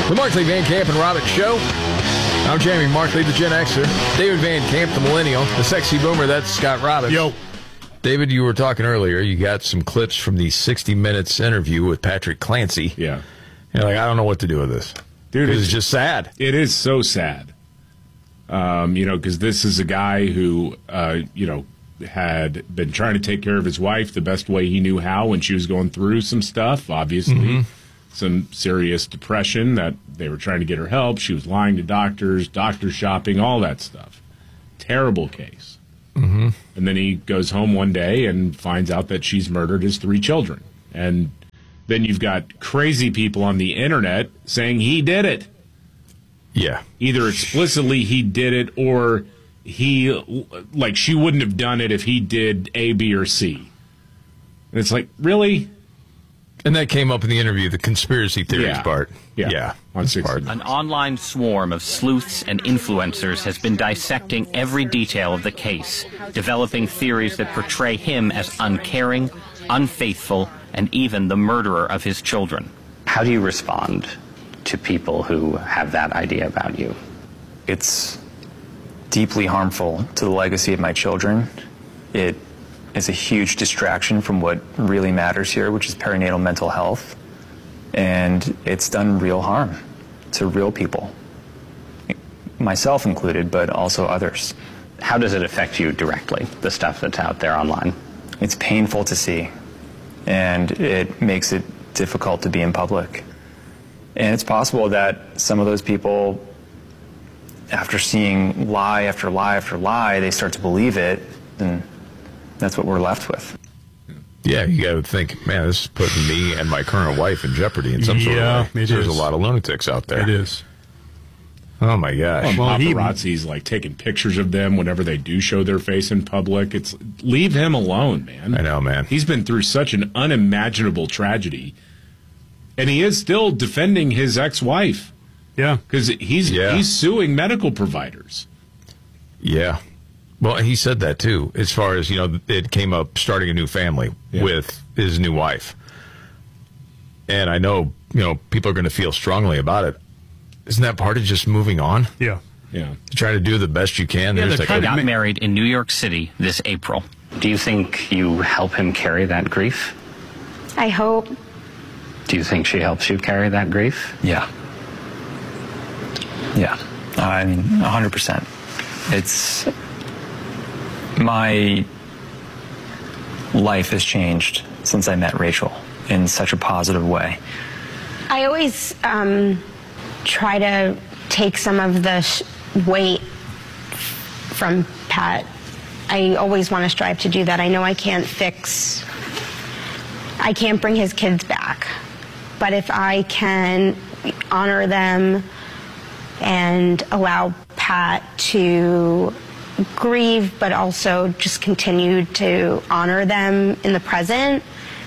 The Markley, Van Camp, and Robbins Show. I'm Jamie Markley, the Gen Xer. David Van Camp, the Millennial. The Sexy Boomer, that's Scott Robbins. Yo. David, you were talking earlier. You got some clips from the 60 Minutes interview with Patrick Clancy. Yeah. You're like, I don't know what to do with this. Dude, it's just sad. It is so sad. Because this is a guy who, had been trying to take care of his wife the best way he knew how when she was going through some stuff, obviously. Some serious depression that they were trying to get her help. She was lying to doctors, doctor shopping, all that stuff. Terrible case. And then he goes home one day and finds out that she's murdered his 3 children. And then you've got crazy people on the internet saying he did it. Yeah. Either explicitly he did it or she wouldn't have done it if he did A, B, or C. And it's like, really? And that came up in the interview, the conspiracy theories part. Yeah. On 60 An online swarm of sleuths and influencers has been dissecting every detail of the case, developing theories that portray him as uncaring, unfaithful, and even the murderer of his children. How do you respond to people who have that idea about you? It's deeply harmful to the legacy of my children. It is a huge distraction from what really matters here, which is perinatal mental health. And it's done real harm to real people, myself included, but also others. How does it affect you directly, the stuff that's out there online? It's painful to see, and it makes it difficult to be in public. And it's possible that some of those people, after seeing lie after lie after lie, they start to believe it, and that's what we're left with. Yeah, you got to think, man, this is putting me and my current wife in jeopardy in some sort of way. There's a lot of lunatics out there. It is. Oh, my gosh. Well, paparazzi's taking pictures of them whenever they do show their face in public. It's leave him alone, man. I know, man. He's been through such an unimaginable tragedy, and he is still defending his ex-wife. Yeah. Because he's suing medical providers. Yeah. Well, he said that, too, as far as, it came up starting a new family with his new wife. And I know, people are going to feel strongly about it. Isn't that part of just moving on? Yeah. Yeah. To try to do the best you can. They got married in New York City this April. Do you think you help him carry that grief? I hope. Do you think she helps you carry that grief? Yeah. Yeah. I mean, 100%. It's... My life has changed since I met Rachel in such a positive way. I always try to take some of the weight from Pat. I always want to strive to do that. I know I can't bring his kids back. But if I can honor them and allow Pat to grieve, but also just continue to honor them in the present,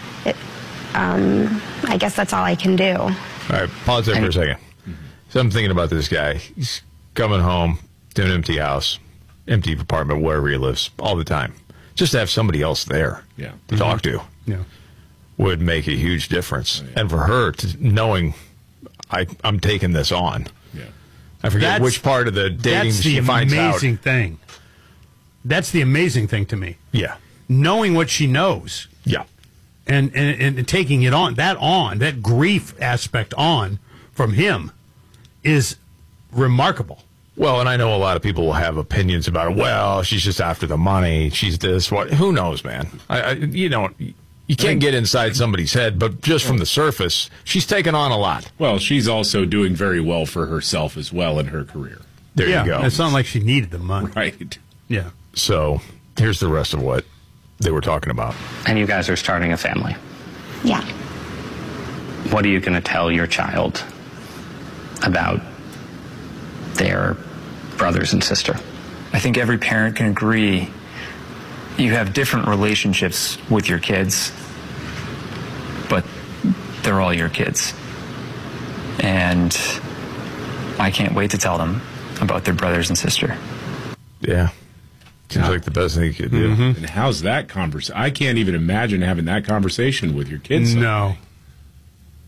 I guess that's all I can do. All right, pause there for a second. So I'm thinking about this guy. He's coming home to an empty house, empty apartment, wherever he lives, all the time. Just to have somebody else there to talk to would make a huge difference. And for her, knowing I'm taking this on. Yeah. I forget which part of the dating she finds out. That's the amazing thing. That's the amazing thing to me. Yeah. Knowing what she knows. Yeah. And taking it on, that grief aspect on from him is remarkable. Well, and I know a lot of people will have opinions about it. Well, she's just after the money. She's this, what? Who knows, man? You can't get inside somebody's head, but just from the surface, she's taken on a lot. Well, she's also doing very well for herself as well in her career. There you go. It's not like she needed the money. Right. Yeah. So here's the rest of what they were talking about. And you guys are starting a family. Yeah. What are you going to tell your child about their brothers and sister? I think every parent can agree you have different relationships with your kids, but they're all your kids. And I can't wait to tell them about their brothers and sister. Yeah. Seems like the best thing you could do. And how's that conversation? I can't even imagine having that conversation with your kids. No.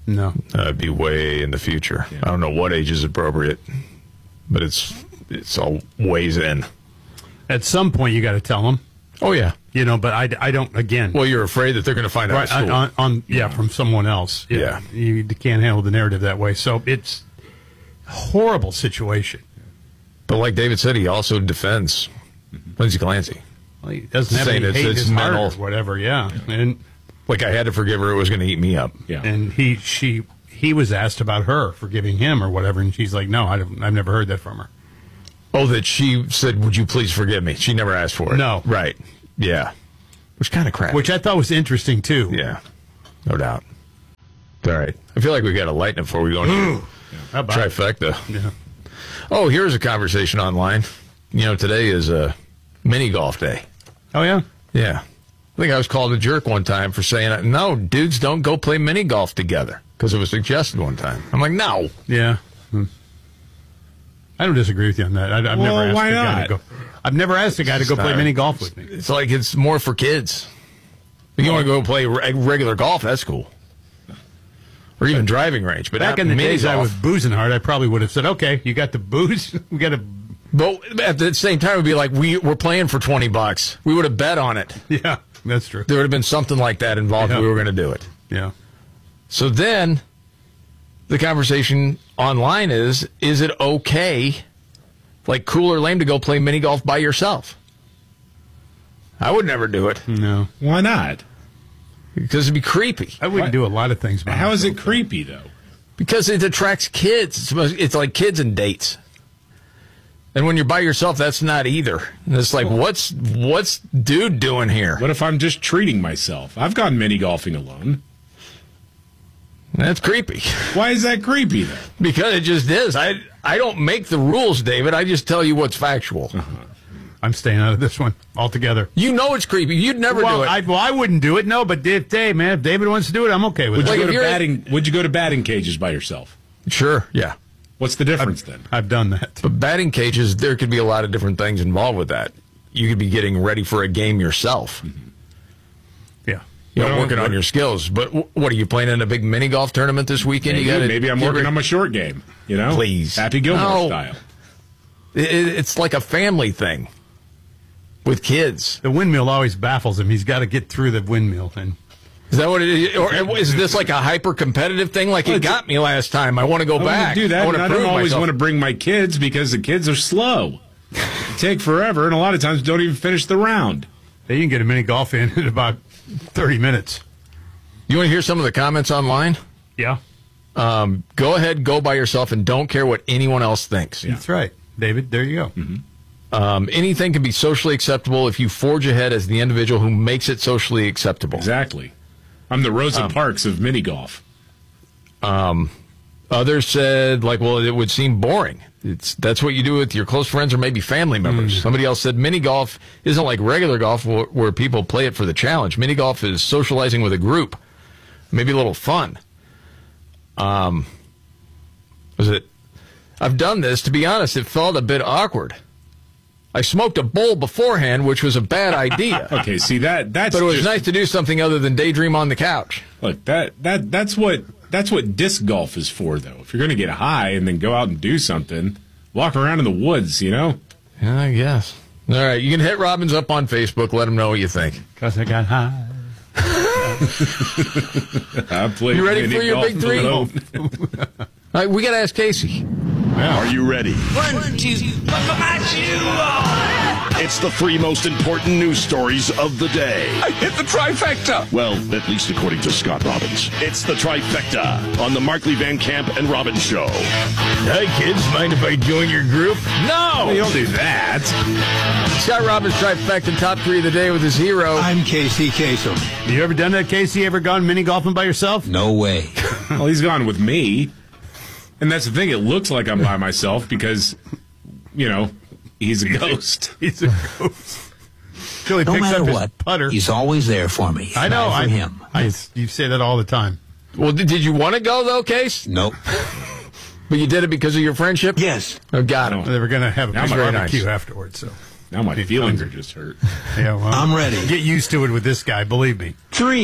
No. It'd be way in the future. Yeah. I don't know what age is appropriate, but it's all ways in. At some point, you got to tell them. Oh, yeah. But I don't, again. Well, you're afraid that they're going to find out at school. From someone else. Yeah. You can't handle the narrative that way. So it's a horrible situation. But like David said, he also defends Lindsey Clancy. Well, he doesn't have any hate in his heart or whatever, yeah. And like, I had to forgive her. It was going to eat me up. Yeah. And he was asked about her forgiving him or whatever, and she's like, no, I've never heard that from her. Oh, that she said, would you please forgive me? She never asked for it. No. Right. Yeah. Which kind of crap. Which I thought was interesting, too. Yeah. No doubt. All right. I feel like we got to lighten it before we go into trifecta. Yeah. Oh, here's a conversation online. Today is a mini golf day. Oh, yeah? Yeah. I think I was called a jerk one time for saying, no, dudes don't go play mini golf together, because it was suggested one time. I'm like, no. Yeah. I don't disagree with you on that. I've never asked a guy to go play mini golf with me. It's like it's more for kids. If you want to go play regular golf, that's cool. Or even driving range. But back in the days I was boozing hard, I probably would have said, okay, you got the booze? We got to... But at the same time, it would be like, we're playing for $20. We would have bet on it. Yeah, that's true. There would have been something like that involved if we were going to do it. Yeah. So then, the conversation online is it okay, like cool or lame, to go play mini golf by yourself? I would never do it. No. Why not? Because it'd be creepy. I wouldn't do a lot of things by myself. How is it creepy, though? Because it attracts kids. It's like kids and dates. And when you're by yourself, that's not either. And it's like, what's dude doing here? What if I'm just treating myself? I've gone mini golfing alone. That's creepy. Why is that creepy, though? Because it just is. I don't make the rules, David. I just tell you what's factual. I'm staying out of this one altogether. You know it's creepy. You'd never do it. I wouldn't do it, no, but if David wants to do it, I'm okay with it. Would you go to batting cages by yourself? Sure, yeah. What's the difference then? I've done that. But batting cages, there could be a lot of different things involved with that. You could be getting ready for a game yourself. Yeah. Working on your skills. But what, are you playing in a big mini golf tournament this weekend? Maybe I'm working on my short game. Please. Happy Gilmore style. It's like a family thing with kids. The windmill always baffles him. He's got to get through the windmill. And is that what it is? Or is this like a hyper-competitive thing? Like, it got me last time. I want to go back. Do that. I don't always want to bring my kids because the kids are slow. They take forever, and a lot of times don't even finish the round. You can get a mini golf in about 30 minutes. You want to hear some of the comments online? Yeah. Go ahead, go by yourself, and don't care what anyone else thinks. Yeah. That's right. David, there you go. Mm-hmm. Anything can be socially acceptable if you forge ahead as the individual who makes it socially acceptable. Exactly. I'm the Rosa Parks of mini golf. Others said, it would seem boring. That's what you do with your close friends or maybe family members. Somebody else said mini golf isn't like regular golf where people play it for the challenge. Mini golf is socializing with a group, maybe a little fun. I've done this. To be honest, it felt a bit awkward. I smoked a bowl beforehand, which was a bad idea. Okay, see that's. But it was nice to do something other than daydream on the couch. Look, that's what disc golf is for, though. If you're going to get high and then go out and do something, walk around in the woods, Yeah, I guess. All right, you can hit Robbins up on Facebook. Let him know what you think. Because I got high. You ready for your big three? All right, we got to ask Casey. Are you ready? 1, 2, It's the 3 most important news stories of the day. I hit the trifecta. Well, at least according to Scott Robbins. It's the trifecta on the Markley Van Camp and Robbins Show. Hey, kids, mind if I join your group? No! You don't do that. Scott Robbins trifecta, top 3 of the day with his hero. I'm Casey Kasem. You ever done that, Casey? Ever gone mini golfing by yourself? No way. Well, he's gone with me. And that's the thing. It looks like I'm by myself because, he's a ghost. He's a ghost. Till he no picks matter up his what, putter. He's always there for me. I know. For him. You say that all the time. Well, did you want to go, though, Case? Nope. But you did it because of your friendship? Yes. Oh, got it. They were going to have a big barbecue nice. afterwards, so. Now my feelings are just hurt. Yeah, well, I'm ready. Get used to it with this guy, believe me. 3.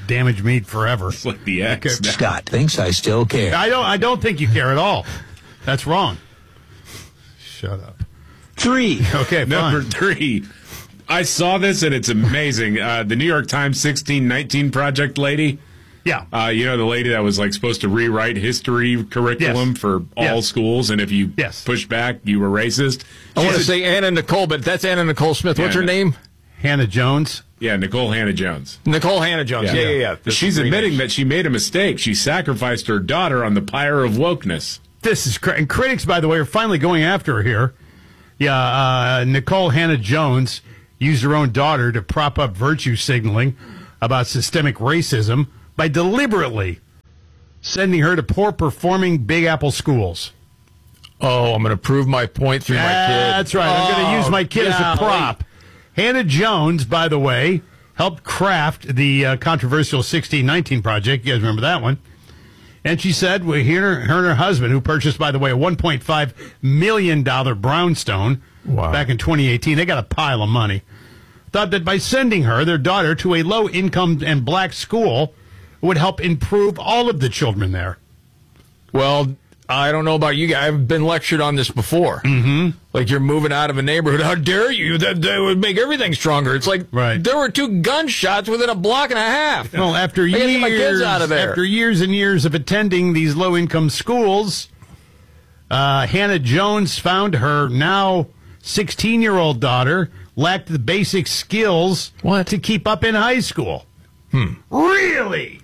damage me forever. It's like the X. Okay. Scott thinks I still care. I don't think you care at all. That's wrong. Shut up. 3. Okay, Number fine. 3. I saw this, and it's amazing. The New York Times 1619 Project lady. Yeah. You know, the lady that was like supposed to rewrite history curriculum for all schools, and if you push back, you were racist. I want to say Anna Nicole, but that's Anna Nicole Smith. What's her name? Hannah Jones. Yeah, Nicole Hannah Jones. Nicole Hannah Jones. Yeah. She's admitting that she made a mistake. She sacrificed her daughter on the pyre of wokeness. This is and critics, by the way, are finally going after her here. Yeah, Nicole Hannah Jones used her own daughter to prop up virtue signaling about systemic racism by deliberately sending her to poor-performing Big Apple schools. Oh, I'm going to prove my point through my kid. That's right. I'm going to use my kid as a prop. Hannah Jones, by the way, helped craft the controversial 1619 Project. You guys remember that one? And she said, well, her and her husband, who purchased, by the way, a $1.5 million brownstone back in 2018, they got a pile of money, thought that by sending her, their daughter, to a low-income and black school would help improve all of the children there. Well, I don't know about you guys. I've been lectured on this before. Mm-hmm. Like, you're moving out of a neighborhood. How dare you? That would make everything stronger. It's like there were 2 gunshots within a block and a half. Well, after I gotta get my kids out of there. After years and years of attending these low-income schools, Hannah Jones found her now 16-year-old daughter lacked the basic skills to keep up in high school. Really?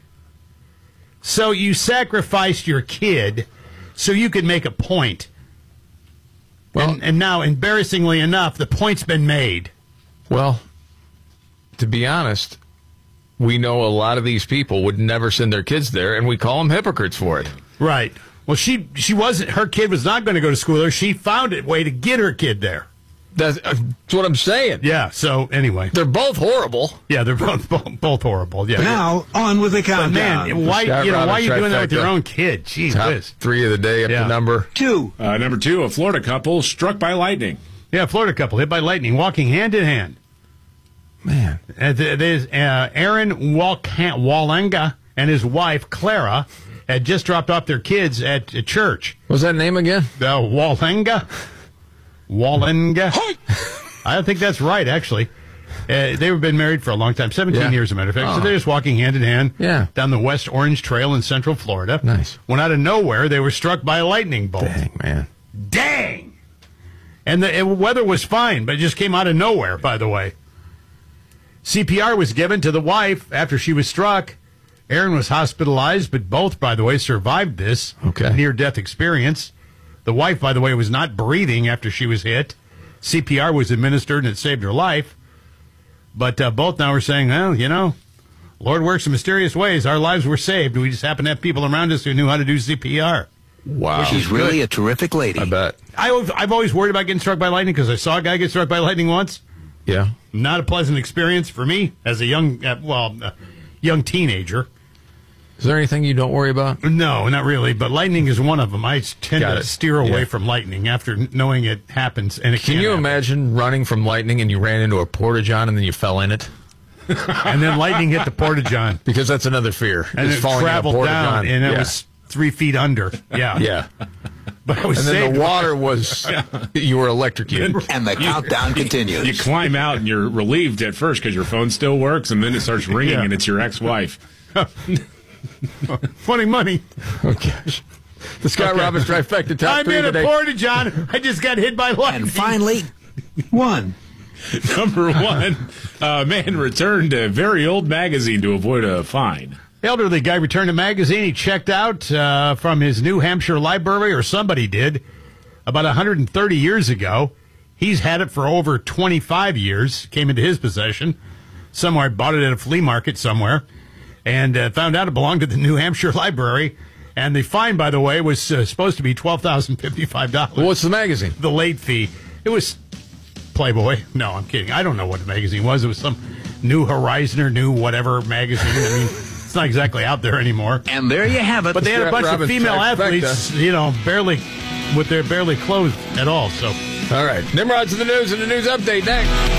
So you sacrificed your kid so you could make a point. Well, and now, embarrassingly enough, the point's been made. Well, to be honest, we know a lot of these people would never send their kids there, and we call them hypocrites for it. Right. Well, she wasn't. Her kid was not going to go to school there. She found a way to get her kid there. That's what I'm saying. Yeah. So anyway, they're both horrible. Yeah, they're both horrible. Yeah. Now on with the countdown. But man, why are you doing that with your own kid? Jeez, Top 3 of the day up to number 2. Number 2, a Florida couple struck by lightning. Yeah, Florida couple hit by lightning, walking hand in hand. Man, there's Aaron Wallenga and his wife Clara had just dropped off their kids at church. What's that name again? Wallenga. I don't think that's right, actually. They've been married for a long time, 17 years, as a matter of fact. So they're just walking hand in hand down the West Orange Trail in Central Florida. Nice. When out of nowhere, they were struck by a lightning bolt. Dang, man. Dang! And the weather was fine, but it just came out of nowhere, by the way. CPR was given to the wife after she was struck. Aaron was hospitalized, but both, by the way, survived this near-death experience. The wife, by the way, was not breathing after she was hit. CPR was administered and it saved her life. But both now are saying, well, you know, Lord works in mysterious ways. Our lives were saved. We just happen to have people around us who knew how to do CPR. Wow. She's really a terrific lady. I bet. I've always worried about getting struck by lightning because I saw a guy get struck by lightning once. Yeah. Not a pleasant experience for me as a young teenager. Is there anything you don't worry about? No, not really. But lightning is one of them. I tend to steer away from lightning after knowing it happens. And Can you imagine running from lightning and you ran into a porta-john and then you fell in it? And then lightning hit the porta-john. Because that's another fear. And it traveled down and it was 3 feet under. Yeah. Yeah. But I was and then the water was, you were electrocuted. And the countdown continues. You climb out and you're relieved at first because your phone still works, and then it starts ringing and it's your ex-wife. Funny money. Oh, gosh. The Scott Robbins trifecta top 3 today. I'm in a porta-john. I just got hit by lightning. And finally, 1. Number 1, a man returned a very old magazine to avoid a fine. Elderly guy returned a magazine he checked out from his New Hampshire library, or somebody did, about 130 years ago. He's had it for over 25 years, came into his possession. Somewhere, bought it at a flea market somewhere, and found out it belonged to the New Hampshire library. And the fine, by the way, was supposed to be $12,055. What's the magazine? The late fee. It was Playboy. No, I'm kidding. I don't know what the magazine was. It was some New Horizon or New whatever magazine. I mean, it's not exactly out there anymore. And there you have it. But they had a bunch of female athletes, barely clothed at all. So, all right. Nimrod's in the news and the news update next.